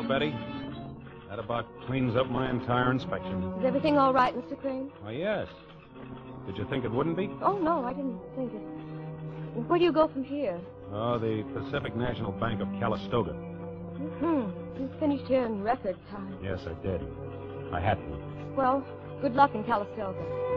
Well, Betty, that about cleans up my entire inspection. Is everything all right, Mr. Crane? Why, yes. Did you think it wouldn't be? Oh, no, I didn't think it. Where do you go from here? Oh, the Pacific National Bank of Calistoga. You finished here in record time. Yes, I did. I had to. Well, good luck in Calistoga.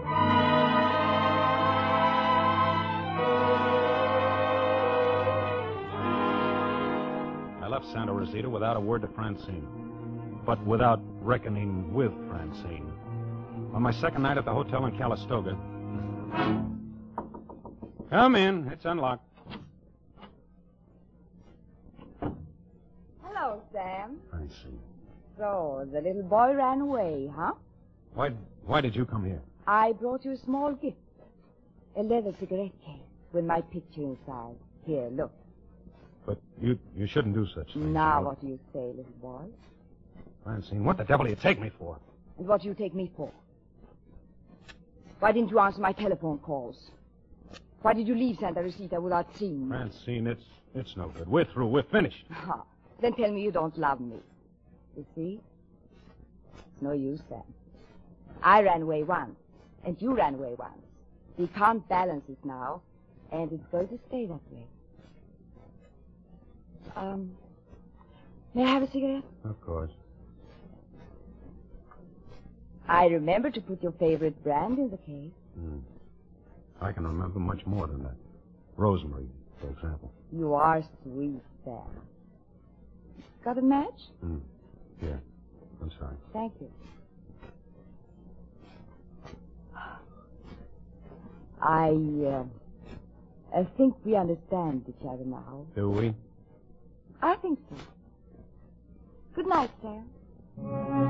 I left Santa Rosita without a word to Francine, but without reckoning with Francine. On my second night at the hotel in Calistoga... Come in. It's unlocked. Hello, Sam. Francine. So, the little boy ran away, huh? Why did you come here? I brought you a small gift. A leather cigarette case with my picture inside. Here, look. But you shouldn't do such things. Now, what do you say, little boy? Francine, what the devil do you take me for? And what do you take me for? Why didn't you answer my telephone calls? Why did you leave Santa Rosita without seeing me? Francine, it's no good. We're through. We're finished. Then tell me you don't love me. You see? It's no use, Sam. I ran away once, and you ran away once. We can't balance it now, and it's going to stay that way. May I have a cigarette? Of course. I remember to put your favorite brand in the case. I can remember much more than that. Rosemary, for example. You are sweet, Sam. Got a match? Here. I'm sorry. Thank you. I think we understand each other now. Do we? I think so. Good night, Sam.